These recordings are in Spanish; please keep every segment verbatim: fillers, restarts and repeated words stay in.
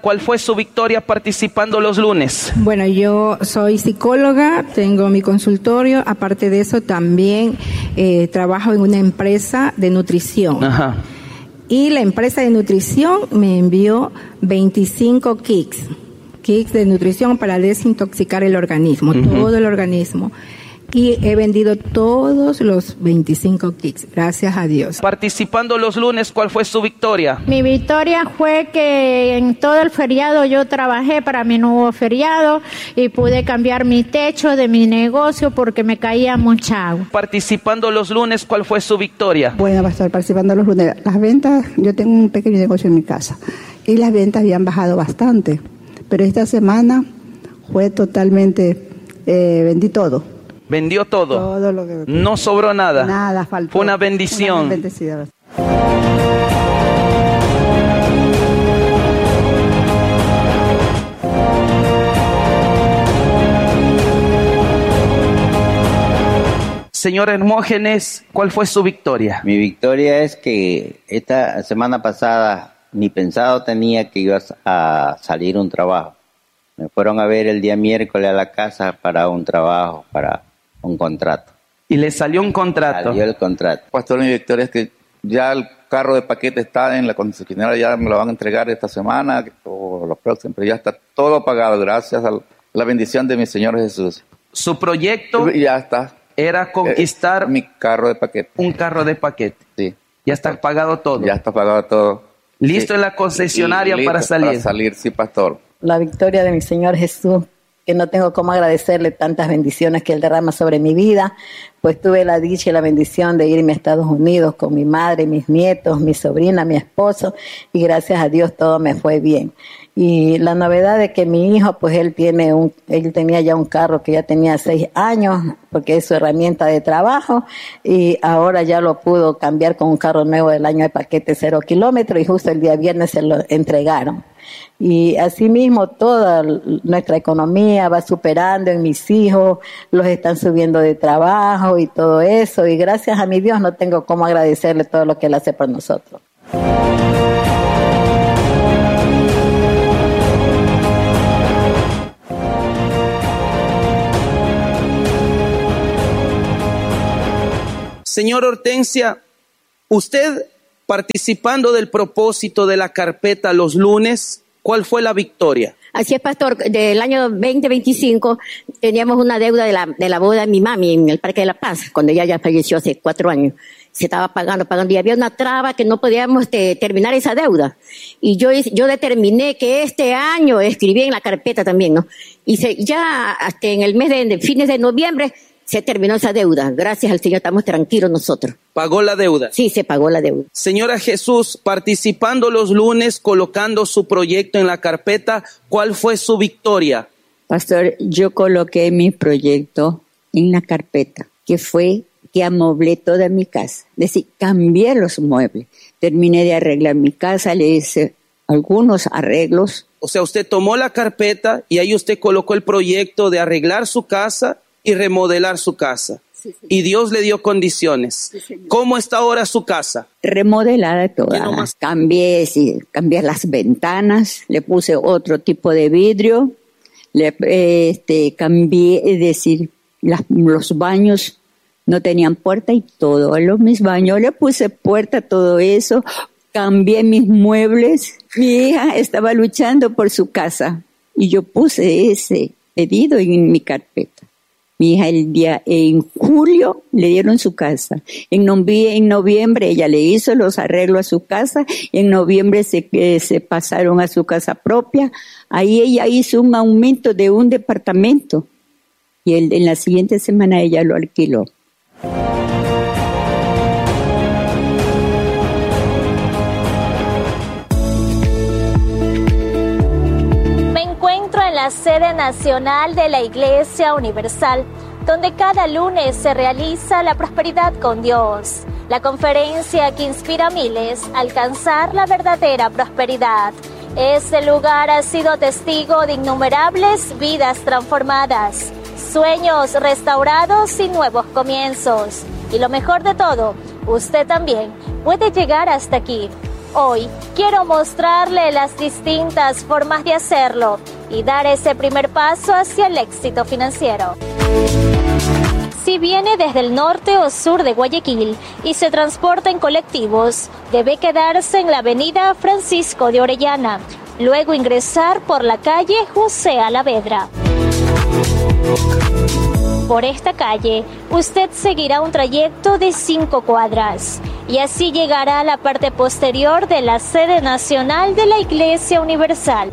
¿cuál fue su victoria participando los lunes? Bueno, yo soy psicóloga, tengo mi consultorio, aparte de eso también eh, trabajo en una empresa de nutrición. Ajá. Y la empresa de nutrición me envió veinticinco kits, kits de nutrición para desintoxicar el organismo, uh-huh. todo el organismo. Y he vendido todos los veinticinco kits, gracias a Dios. Participando los lunes, ¿cuál fue su victoria? Mi victoria fue que en todo el feriado yo trabajé, para mí no hubo feriado, y pude cambiar mi techo de mi negocio porque me caía mucha agua. Participando los lunes, ¿cuál fue su victoria? Bueno, pastor, participando los lunes. Las ventas, yo tengo un pequeño negocio en mi casa y las ventas habían bajado bastante, pero esta semana fue totalmente, eh, vendí todo. Vendió todo. Todo lo que... No sobró nada. Nada faltó. Fue una bendición. Una bendecida. Señor Hermógenes, ¿cuál fue su victoria? Mi victoria es que esta semana pasada ni pensado tenía que iba a salir un trabajo. Me fueron a ver el día miércoles a la casa para un trabajo, para un contrato. ¿Y le salió un contrato? Salió el contrato. Pastor, mi victoria es que ya el carro de paquete está en la concesionaria, ya me lo van a entregar esta semana o los próximos, pero ya está todo pagado gracias a la bendición de mi Señor Jesús. Su proyecto y ya está. Era conquistar eh, mi carro de paquete. Un carro de paquete. Sí. Ya está pagado todo. Ya está pagado todo. Listo sí. en la concesionaria Listo para salir. Para salir, sí, pastor. La victoria de mi Señor Jesús, que no tengo cómo agradecerle tantas bendiciones que Él derrama sobre mi vida, pues tuve la dicha y la bendición de irme a Estados Unidos con mi madre, mis nietos, mi sobrina, mi esposo, y gracias a Dios todo me fue bien. Y la novedad de que mi hijo, pues él tiene un, él tenía ya un carro que ya tenía seis años, porque es su herramienta de trabajo, y ahora ya lo pudo cambiar con un carro nuevo del año de paquete cero kilómetros, y justo el día viernes se lo entregaron. Y asimismo toda nuestra economía va superando en mis hijos, los están subiendo de trabajo y todo eso, y gracias a mi Dios no tengo cómo agradecerle todo lo que Él hace por nosotros. Señor Hortensia, usted participando del propósito de la carpeta los lunes, ¿cuál fue la victoria? Así es, pastor. Del año veinte veinticinco teníamos una deuda de la, de la boda de mi mami en el Parque de la Paz, cuando ella ya falleció hace cuatro años. Se estaba pagando, pagando, y había una traba que no podíamos este, terminar esa deuda. Y yo, yo determiné que este año, escribí en la carpeta también, ¿no? Y se, ya hasta en el mes de, de fines de noviembre, se terminó esa deuda. Gracias al Señor, estamos tranquilos nosotros. ¿Pagó la deuda? Sí, se pagó la deuda. Señora Jesús, participando los lunes, colocando su proyecto en la carpeta, ¿cuál fue su victoria? Pastor, yo coloqué mi proyecto en la carpeta, que fue que amoblé toda mi casa. Es decir, cambié los muebles. Terminé de arreglar mi casa, le hice algunos arreglos. O sea, usted tomó la carpeta y ahí usted colocó el proyecto de arreglar su casa y remodelar su casa. Sí, y Dios le dio condiciones. Sí, ¿cómo está ahora su casa? Remodelada toda. Cambié, sí, cambié las ventanas, le puse otro tipo de vidrio, le este, cambié, es decir, las, los baños no tenían puerta y todo. A los mis baños le puse puerta, todo eso, cambié mis muebles. Mi hija estaba luchando por su casa y yo puse ese pedido en mi carpeta. Mi hija el día, en julio le dieron su casa. En, novie, en noviembre ella le hizo los arreglos a su casa. Y en noviembre se, eh, se pasaron a su casa propia. Ahí ella hizo un aumento de un departamento. Y el, en la siguiente semana ella lo alquiló. La sede nacional de la Iglesia Universal, donde cada lunes se realiza la prosperidad con Dios, la conferencia que inspira a miles a alcanzar la verdadera prosperidad. Este lugar ha sido testigo de innumerables vidas transformadas, sueños restaurados y nuevos comienzos. Y lo mejor de todo, usted también puede llegar hasta aquí. Hoy quiero mostrarle las distintas formas de hacerlo y dar ese primer paso hacia el éxito financiero. Si viene desde el norte o sur de Guayaquil y se transporta en colectivos, debe quedarse en la avenida Francisco de Orellana, luego ingresar por la calle José Alavedra. Por esta calle, usted seguirá un trayecto de cinco cuadras y así llegará a la parte posterior de la sede nacional de la Iglesia Universal.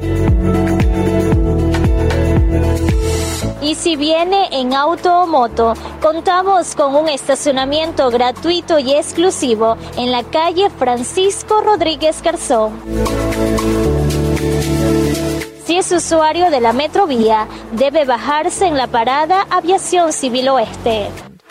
Y si viene en auto o moto, contamos con un estacionamiento gratuito y exclusivo en la calle Francisco Rodríguez Garzón. Si es usuario de la Metrovía, debe bajarse en la parada Aviación Civil Oeste.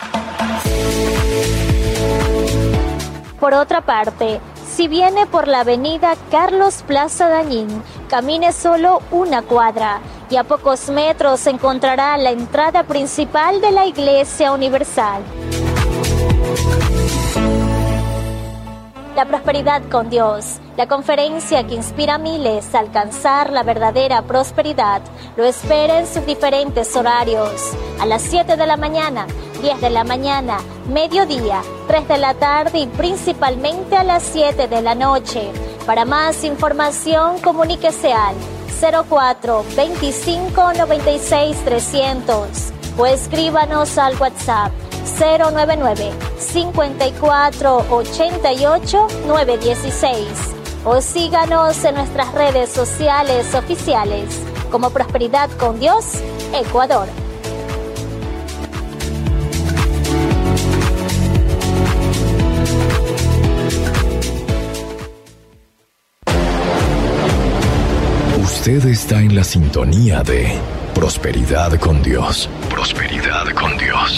Por otra parte, si viene por la avenida Carlos Plaza Dañín, camine solo una cuadra y a pocos metros encontrará la entrada principal de la Iglesia Universal. La prosperidad con Dios, la conferencia que inspira a miles a alcanzar la verdadera prosperidad, lo espera en sus diferentes horarios. A las siete de la mañana, diez de la mañana, mediodía, tres de la tarde y principalmente a las siete de la noche. Para más información, comuníquese al cero cuatro veinticinco noventa y seis trescientos o escríbanos al WhatsApp cero nueve nueve cincuenta y cuatro ochenta y ocho nueve dieciséis o síganos en nuestras redes sociales oficiales como Prosperidad con Dios, Ecuador. Usted está en la sintonía de Prosperidad con Dios. Prosperidad con Dios.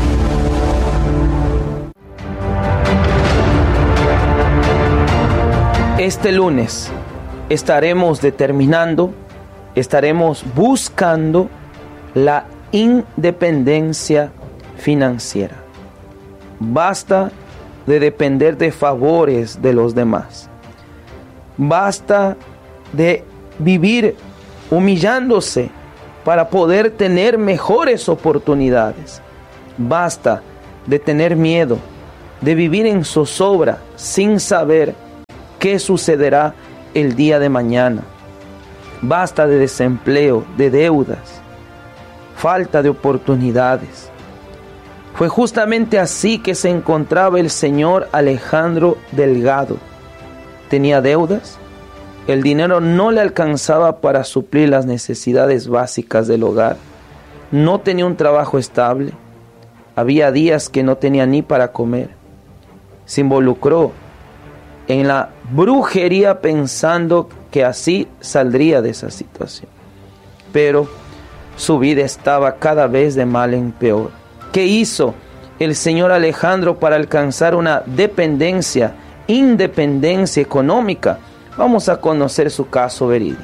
Este lunes estaremos determinando, estaremos buscando la independencia financiera. Basta de depender de favores de los demás. Basta de vivir humillándose para poder tener mejores oportunidades. Basta de tener miedo, de vivir en zozobra sin saber qué sucederá el día de mañana. Basta de desempleo, de deudas, falta de oportunidades. Fue justamente así que se encontraba el señor Alejandro Delgado. Tenía deudas, el dinero no le alcanzaba para suplir las necesidades básicas del hogar, no tenía un trabajo estable, había días que no tenía ni para comer. Se involucró en la brujería pensando que así saldría de esa situación. Pero su vida estaba cada vez de mal en peor. ¿Qué hizo el señor Alejandro para alcanzar una dependencia, independencia económica? Vamos a conocer su caso verídico.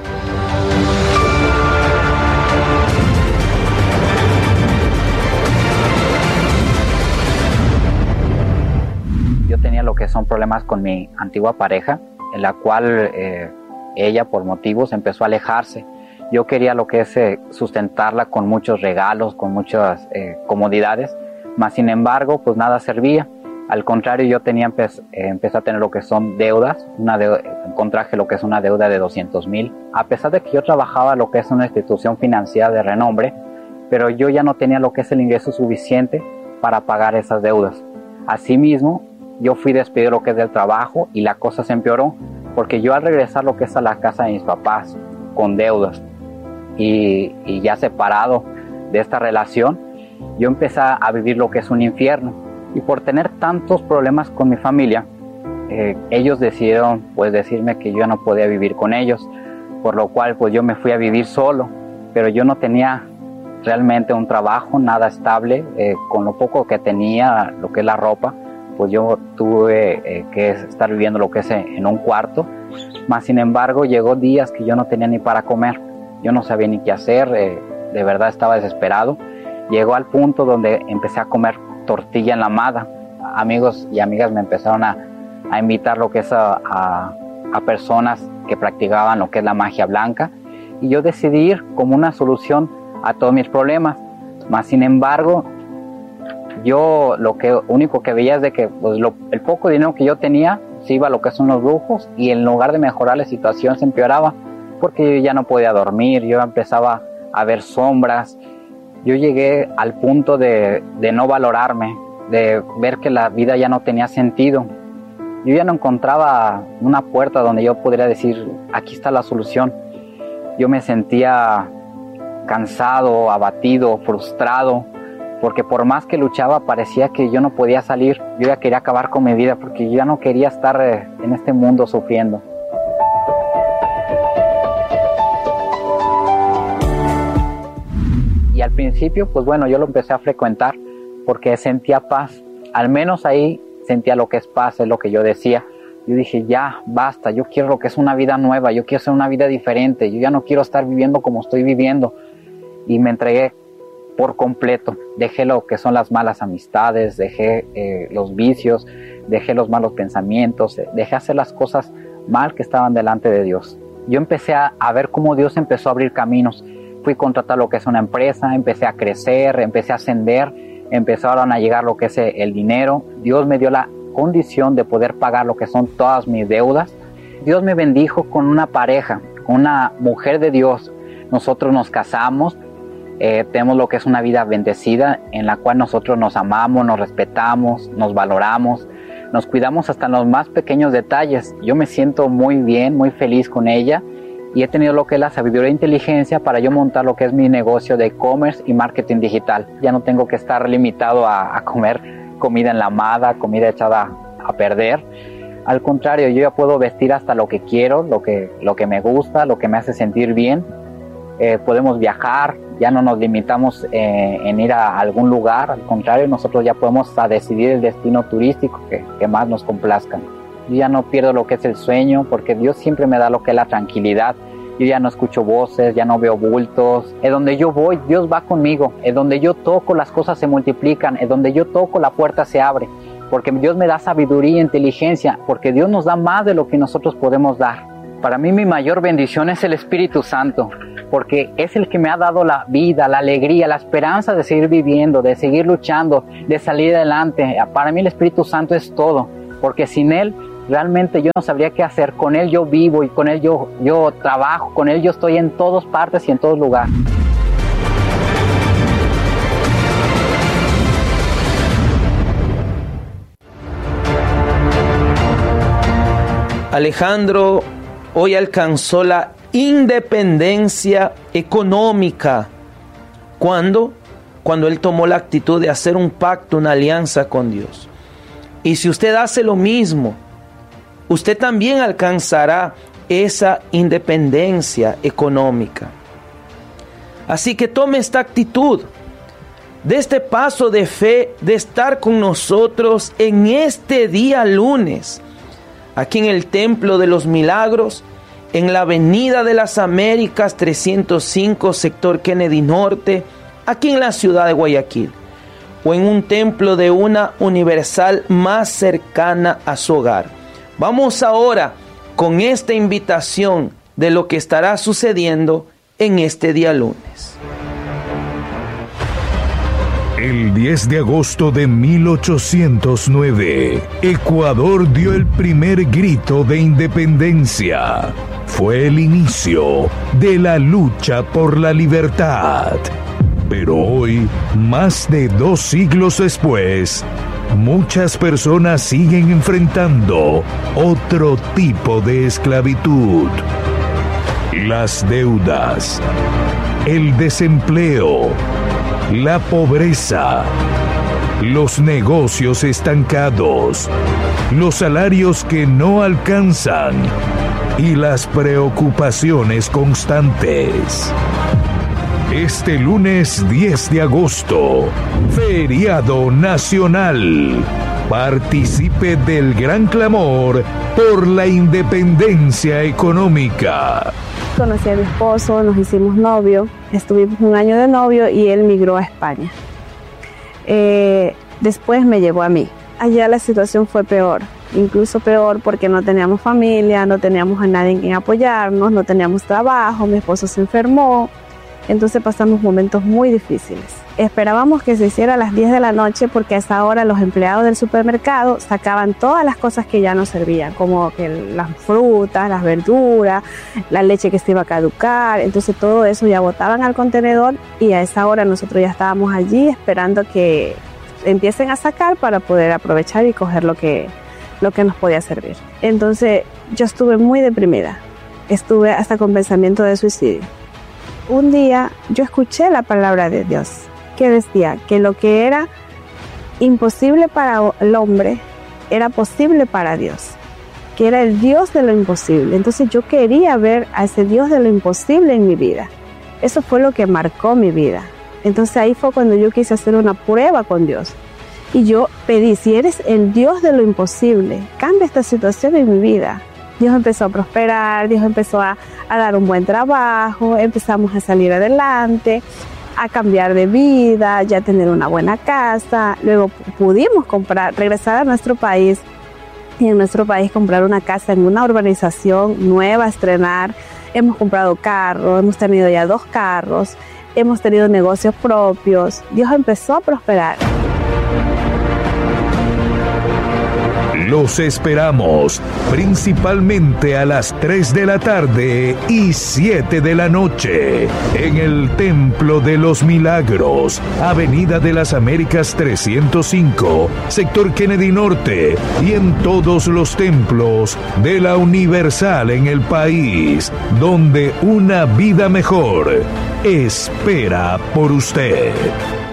Yo tenía lo que son problemas con mi antigua pareja, en la cual eh, ella por motivos empezó a alejarse. Yo quería lo que es eh, sustentarla con muchos regalos, con muchas eh, comodidades, mas sin embargo pues nada servía. Al contrario, yo tenía empecé, eh, empecé a tener lo que son deudas, una deuda, contraje lo que es una deuda de doscientos mil. A pesar de que yo trabajaba lo que es una institución financiera de renombre, pero yo ya no tenía lo que es el ingreso suficiente para pagar esas deudas. Asimismo, yo fui despedido lo que es del trabajo y la cosa se empeoró, porque yo al regresar lo que es a la casa de mis papás con deudas y, y ya separado de esta relación, yo empecé a vivir lo que es un infierno. Y por tener tantos problemas con mi familia, eh, ellos decidieron pues decirme que yo no podía vivir con ellos, por lo cual pues yo me fui a vivir solo, pero yo no tenía realmente un trabajo, nada estable, eh, con lo poco que tenía, lo que es la ropa, pues yo tuve eh, que estar viviendo lo que es en un cuarto, más sin embargo llegó días que yo no tenía ni para comer, yo no sabía ni qué hacer, eh, de verdad estaba desesperado, llegó al punto donde empecé a comer tortilla enlamada. Amigos y amigas me empezaron a, a invitar lo que es a, a, a personas que practicaban lo que es la magia blanca, y yo decidí ir como una solución a todos mis problemas. Mas sin embargo, yo lo que único que veía es de que pues, lo, el poco dinero que yo tenía se iba a lo que son los lujos, y en lugar de mejorar la situación se empeoraba, porque yo ya no podía dormir, yo empezaba a ver sombras. Yo llegué al punto de, de no valorarme, de ver que la vida ya no tenía sentido. Yo ya no encontraba una puerta donde yo pudiera decir, aquí está la solución. Yo me sentía cansado, abatido, frustrado, porque por más que luchaba parecía que yo no podía salir. Yo ya quería acabar con mi vida porque yo ya no quería estar en este mundo sufriendo. Y al principio, pues bueno, yo lo empecé a frecuentar porque sentía paz. Al menos ahí sentía lo que es paz, es lo que yo decía. Yo dije, ya, basta, yo quiero lo que es una vida nueva, yo quiero hacer una vida diferente, yo ya no quiero estar viviendo como estoy viviendo. Y me entregué por completo, dejé lo que son las malas amistades, dejé eh, los vicios, dejé los malos pensamientos, dejé hacer las cosas mal que estaban delante de Dios. Yo empecé a, a ver cómo Dios empezó a abrir caminos. Fui a contratar lo que es una empresa, empecé a crecer, empecé a ascender, empezaron a llegar lo que es el dinero. Dios me dio la condición de poder pagar lo que son todas mis deudas. Dios me bendijo con una pareja, con una mujer de Dios. Nosotros nos casamos, eh, tenemos lo que es una vida bendecida en la cual nosotros nos amamos, nos respetamos, nos valoramos, nos cuidamos hasta en los más pequeños detalles. Yo me siento muy bien, muy feliz con ella, y he tenido lo que es la sabiduría e inteligencia para yo montar lo que es mi negocio de e-commerce y marketing digital. Ya no tengo que estar limitado a, a comer comida enlamada, comida echada a perder. Al contrario, yo ya puedo vestir hasta lo que quiero, lo que, lo que me gusta, lo que me hace sentir bien. Eh, podemos viajar, ya no nos limitamos eh, en ir a algún lugar. Al contrario, nosotros ya podemos a decidir el destino turístico que, que más nos complazca. Yo ya no pierdo lo que es el sueño, porque Dios siempre me da lo que es la tranquilidad. Yo ya no escucho voces, ya no veo bultos. Es donde yo voy, Dios va conmigo. Es donde yo toco, las cosas se multiplican. Es donde yo toco, la puerta se abre. Porque Dios me da sabiduría e inteligencia. Porque Dios nos da más de lo que nosotros podemos dar. Para mí mi mayor bendición es el Espíritu Santo. Porque es el que me ha dado la vida, la alegría, la esperanza de seguir viviendo, de seguir luchando, de salir adelante. Para mí el Espíritu Santo es todo. Porque sin Él realmente yo no sabría qué hacer. Con Él yo vivo y con Él yo, yo trabajo, con Él yo estoy en todas partes y en todos lugares. Alejandro hoy alcanzó la independencia económica. ¿Cuándo? Cuando él tomó la actitud de hacer un pacto, una alianza con Dios. Y si usted hace lo mismo, usted también alcanzará esa independencia económica. Así que tome esta actitud, de este paso de fe, de estar con nosotros en este día lunes, aquí en el Templo de los Milagros, en la Avenida de las Américas trescientos cinco, sector Kennedy Norte, aquí en la ciudad de Guayaquil, o en un templo de una universal más cercana a su hogar. Vamos ahora con esta invitación de lo que estará sucediendo en este día lunes. El diez de agosto de mil ochocientos nueve, Ecuador dio el primer grito de independencia. Fue el inicio de la lucha por la libertad. Pero hoy, más de dos siglos después, muchas personas siguen enfrentando otro tipo de esclavitud. Las deudas, el desempleo, la pobreza, los negocios estancados, los salarios que no alcanzan y las preocupaciones constantes. Este lunes diez de agosto, feriado nacional. Participe del gran clamor por la independencia económica. Conocí a mi esposo, nos hicimos novio, estuvimos un año de novio y él migró a España. Eh, después me llevó a mí. Allá la situación fue peor. incluso peor porque no teníamos familia, no teníamos a nadie en quien apoyarnos, no teníamos trabajo, mi esposo se enfermó, entonces pasamos momentos muy difíciles. Esperábamos que se hiciera a las diez de la noche porque a esa hora los empleados del supermercado sacaban todas las cosas que ya no servían, como que las frutas, las verduras, la leche que se iba a caducar, entonces todo eso ya botaban al contenedor y a esa hora nosotros ya estábamos allí esperando que empiecen a sacar para poder aprovechar y coger lo que, lo que nos podía servir. Entonces yo estuve muy deprimida, estuve hasta con pensamiento de suicidio. Un día yo escuché la palabra de Dios que decía que lo que era imposible para el hombre era posible para Dios, que era el Dios de lo imposible. Entonces yo quería ver a ese Dios de lo imposible en mi vida. Eso fue lo que marcó mi vida. Entonces ahí fue cuando yo quise hacer una prueba con Dios. Y yo pedí, si eres el Dios de lo imposible, cambia esta situación en mi vida. Dios empezó a prosperar, Dios empezó a, a dar un buen trabajo, empezamos a salir adelante, a cambiar de vida, ya tener una buena casa. Luego pudimos comprar, regresar a nuestro país y en nuestro país comprar una casa en una urbanización nueva, estrenar. Hemos comprado carros, hemos tenido ya dos carros, hemos tenido negocios propios. Dios empezó a prosperar. Los esperamos, principalmente a las tres de la tarde y siete de la noche, en el Templo de los Milagros, Avenida de las Américas trescientos cinco, Sector Kennedy Norte, y en todos los templos de la Universal en el país, donde una vida mejor espera por usted.